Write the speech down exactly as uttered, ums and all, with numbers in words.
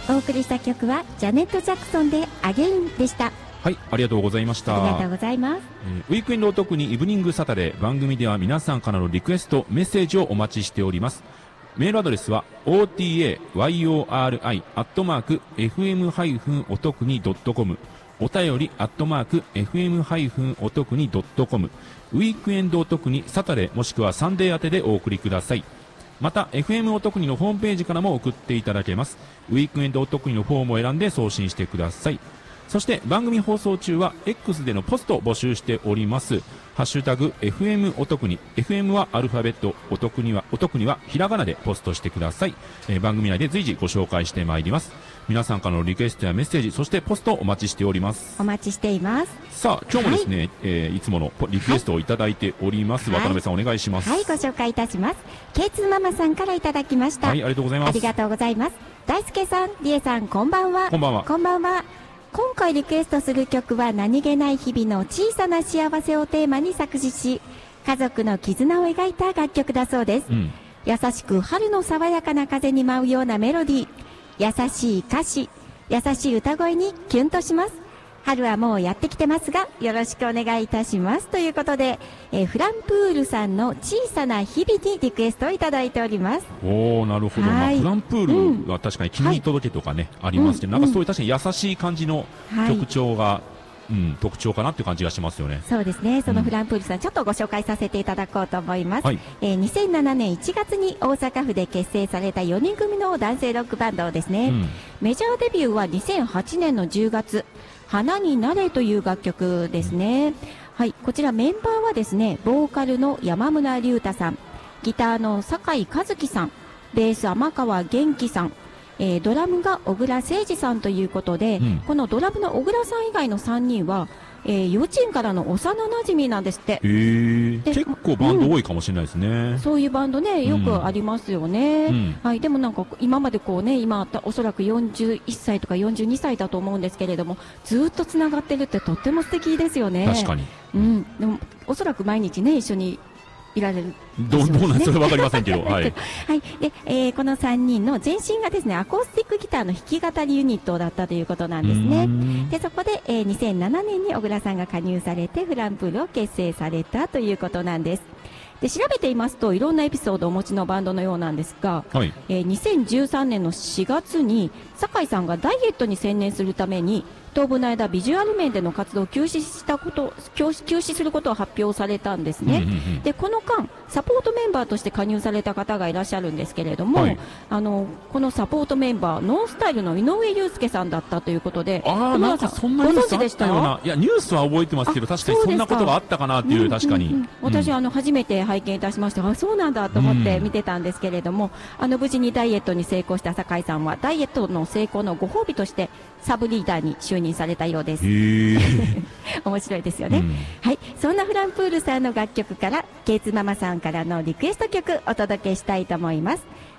お送りした曲はジャネット・ジャクソンでアゲインでした。 はい、ありがとうございました。 ありがとうございます。 えー、ウィークエンドお得にイブニングサタデー、番組では皆さんからのリクエストメッセージをお待ちしております。メールアドレスは オーティーエーワイオーアールアイ アットマーク エフエム おとくに ドットコム、 お便りアットマーク エフエム おとくに ドットコム、 ウィークエンドお得にサタデーもしくはサンデー宛てでお送りください。また エフエム おとくにのホームページからも送っていただけます。ウィークエンドおとくにのフォームを選んで送信してください。そして番組放送中は X でのポストを募集しております。ハッシュタグ エフエム おとくに、 エフエム はアルファベット、おとくにはおとくにはひらがなでポストしてください。えー、番組内で随時ご紹介してまいります。皆さんからのリクエストやメッセージ、そしてポストをお待ちしております。 お待ちしています。 さあ今日もですね、はい、えー、いつものリクエストをいただいております。はい、渡辺さんお願いします。 はい、ご紹介いたします。ケーツー ママさんからいただきました。 はい、ありがとうございます。 ありがとうございます。大輔さん、リエさん、こんばんは。 こんばんは。 こんばんは。今回リクエストする曲は何気ない日々の小さな幸せをテーマに作詞し、家族の絆を描いた楽曲だそうです。うん、優しく春の爽やかな風に舞うようなメロディー、優しい歌詞、優しい歌声にキュンとします。春はもうやってきてますが、よろしくお願いいたしますということで、えー、フランプールさんの小さな日々にリクエストをいただいております。 おー、なるほど。まあ、フランプールは確かに君に届けとかね、はい、ありますけど、うん、なんかそういう確かに優しい感じの曲調が、はい、うん、特徴かなっていう感じがしますよね。 そうですね。そのフランプールさん、うん、ちょっとご紹介させていただこうと思います。はい、えー、にせんななねんいちがつに大阪府で結成されたよにん組の男性ロックバンドですね。うん、メジャーデビューはにせんはちねんのじゅうがつ、花になれという楽曲ですね。はい、こちらメンバーはですね、ボーカルの山村隆太さん、ギターの酒井和樹さん、ベース天川元気さん、えー、ドラムが小倉誠二さんということで、うん、このドラムの小倉さん以外のさんにんは、えー、幼稚園からの幼馴染なんですって。 へー、結構バンド多いかもしれないですね。うん、 そういうバンドね、よくありますよね。うん、はい、でもなんか今までこうね、今おそらくよんじゅういっさいとかよんじゅうにさいだと思うんですけれども、ずっとつながってるってとっても素敵ですよね。 確かに。 うん、でもおそらく毎日ね一緒にいられる、ね、 どうどうなんそれわかりませんけど、はい、 はい、で、えー、このさんにんの全身がですねアコースティックギターの弾き語りユニットだったということなんですね。でそこで、えー、にせんななねんに小倉さんが加入されてフランプールを結成されたということなんです。で調べていますといろんなエピソードをお持ちのバンドのようなんですが、はい、えー、にせんじゅうさんねんのしがつに酒井さんがダイエットに専念するために当分の間ビジュアル面での活動を休止したこと休止することを発表されたんですね。うんうんうん、でこの間サポートメンバーとして加入された方がいらっしゃるんですけれども、はい、あのこのサポートメンバーノンスタイルの井上祐介さんだったということで、 ああなんかそんなニュースあったような、いやニュースは覚えてますけど確かにそんなことがあったかなっていう、確かに、うんうんうん、 私、うん、あの初めて拝見いたしまして、あそうなんだと思って見てたんですけれども、うん、あの無事にダイエットに成功した酒井さんはダイエットの成功のご褒美としてサブリーダーに就任されたようです。面白いですよね。うん、はい、そんなフランプールさんの楽曲からケーツママさんからのリクエスト曲お届けしたいと思います。